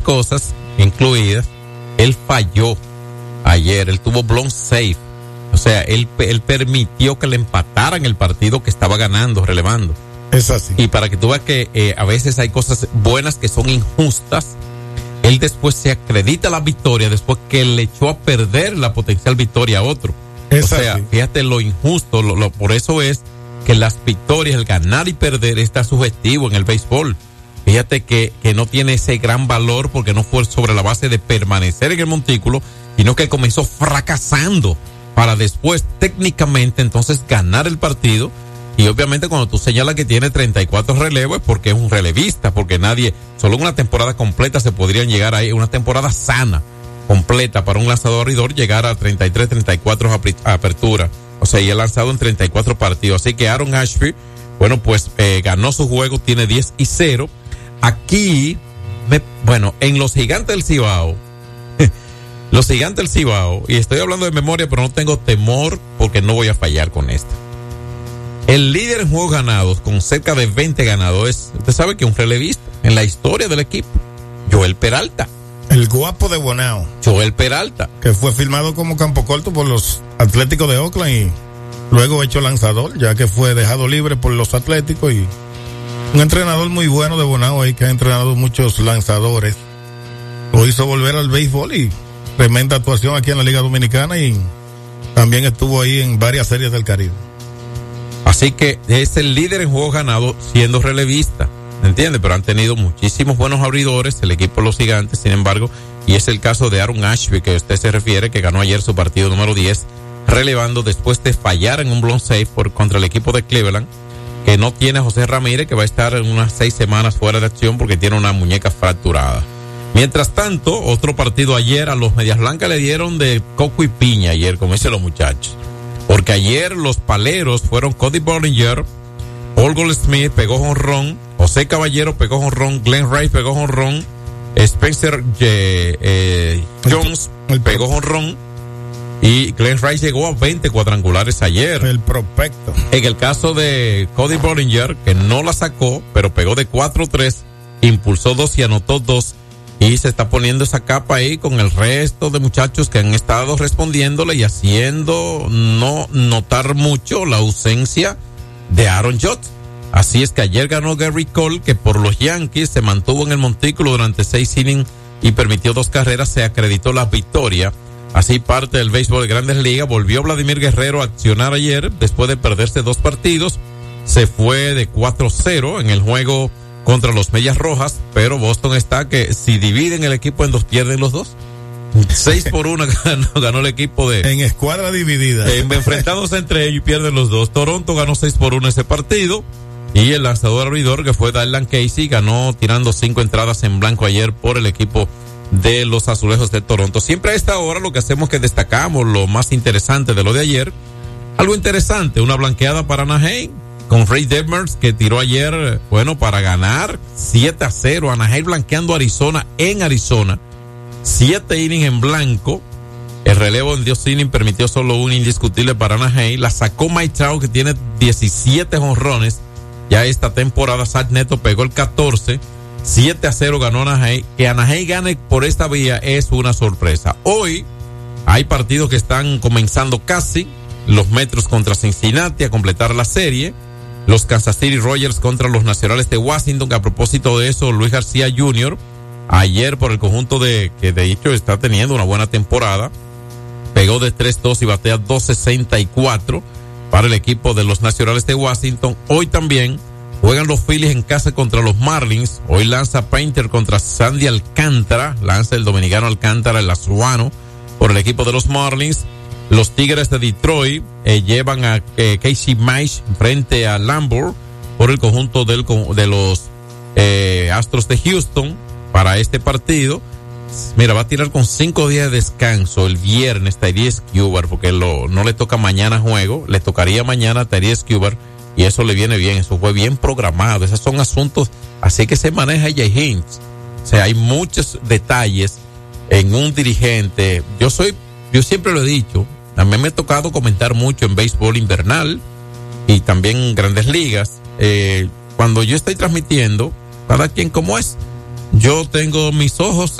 cosas incluidas, él falló ayer, él tuvo blown safe. O sea, él permitió que le empataran el partido que estaba ganando, relevando. Es así. Y para que tú veas que a veces hay cosas buenas que son injustas, él después se acredita la victoria después que le echó a perder la potencial victoria a otro. Es o sea, así. fíjate lo injusto, por eso es que las victorias, el ganar y perder está subjetivo en el béisbol. Fíjate que no tiene ese gran valor porque no fue sobre la base de permanecer en el montículo, sino que comenzó fracasando para después técnicamente entonces ganar el partido. Y obviamente cuando tú señalas que tiene 34 relevos es porque es un relevista, porque solo en una temporada completa se podrían llegar ahí, una temporada sana, completa para un lanzador abridor, llegar a 33, 34 apertura. O sea, y ha lanzado en 34 partidos. Así que Aaron Ashby, bueno, pues ganó su juego, tiene 10-0. Aquí, en los Gigantes del Cibao, y estoy hablando de memoria, pero no tengo temor porque no voy a fallar con esto. El líder en juegos ganados, con cerca de 20 ganados, usted sabe que es un relevista en la historia del equipo, Joel Peralta. El guapo de Bonao. Joel Peralta. Que fue firmado como campo corto por los Atléticos de Oakland y luego hecho lanzador, ya que fue dejado libre por los Atléticos, y un entrenador muy bueno de Bonao ahí que ha entrenado muchos lanzadores. Lo hizo volver al béisbol y tremenda actuación aquí en la Liga Dominicana, y también estuvo ahí en varias series del Caribe. Así que es el líder en juegos ganados siendo relevista, ¿entiendes? Pero han tenido muchísimos buenos abridores el equipo de los Gigantes, sin embargo, y es el caso de Aaron Ashby, que usted se refiere, que ganó ayer su partido número 10, relevando después de fallar en un blown safe contra el equipo de Cleveland, que no tiene a José Ramírez, que va a estar en unas 6 semanas fuera de acción porque tiene una muñeca fracturada. Mientras tanto, otro partido ayer, a los Medias Blancas le dieron de coco y piña ayer, como dicen los muchachos. Porque ayer los paleros fueron Cody Bollinger, Paul Goldschmidt pegó jonrón, José Caballero pegó jonrón, Glenn Rice pegó jonrón, Spencer Jones pegó jonrón, y Glenn Rice llegó a 20 cuadrangulares ayer. El prospecto. En el caso de Cody Bollinger, que no la sacó, pero pegó de 4-3, impulsó 2 y anotó 2. Y se está poniendo esa capa ahí con el resto de muchachos que han estado respondiéndole y haciendo no notar mucho la ausencia de Aaron Judge. Así es que ayer ganó Gary Cole, que por los Yankees se mantuvo en el montículo durante 6 innings y permitió 2 carreras, se acreditó la victoria. Así parte del béisbol de Grandes Ligas. Volvió Vladimir Guerrero a accionar ayer después de perderse 2 partidos. Se fue de 4-0 en el juego contra los Medias Rojas, pero Boston está que si dividen el equipo en 2 pierden los 2. 6-1 ganó el equipo en escuadra dividida. Enfrentándose entre ellos y pierden los 2. Toronto ganó 6-1 ese partido, y el lanzador abridor, que fue Dylan Casey, ganó tirando 5 entradas en blanco ayer por el equipo de los Azulejos de Toronto. Siempre a esta hora lo que hacemos es que destacamos lo más interesante de lo de ayer. Algo interesante, una blanqueada para Anaheim con Ray Detmers, que tiró ayer, para ganar 7-0. Anaheim blanqueando a Arizona en Arizona. 7 innings en blanco. El relevo en 2 innings permitió solo un indiscutible para Anaheim. La sacó Mike Trout, que tiene 17 jonrones ya esta temporada. Zach Neto pegó el 14. 7-0 ganó Anaheim. Que Anaheim gane por esta vía es una sorpresa. Hoy hay partidos que están comenzando casi. Los Metros contra Cincinnati a completar la serie. Los Kansas City Royals contra los Nacionales de Washington, que a propósito de eso, Luis García Jr., ayer por el conjunto que de hecho está teniendo una buena temporada, pegó de 3-2 y batea 2.64 para el equipo de los Nacionales de Washington. Hoy también juegan los Phillies en casa contra los Marlins. Hoy lanza Painter contra Sandy Alcántara, lanza el dominicano Alcántara, el azuano, por el equipo de los Marlins. Los Tigres de Detroit llevan a Casey Mize frente a Lambert por el conjunto de los Astros de Houston para este partido. Mira, va a tirar con 5 días de descanso el viernes Tyree Escobar, porque no le toca mañana juego, le tocaría mañana a Tyree Escobar, y eso le viene bien, eso fue bien programado. Esos son asuntos así que se maneja Jay Hinch. O sea, hay muchos detalles en un dirigente. Yo siempre lo he dicho, a mí me ha tocado comentar mucho en béisbol invernal y también en Grandes Ligas. Cuando yo estoy transmitiendo, cada quien como es, yo tengo mis ojos